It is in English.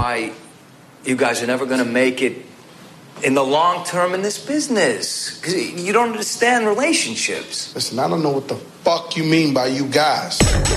why you guys are never going to make it in the long term in this business. 'Cause you don't understand relationships. Listen, I don't know what the fuck you mean by you guys.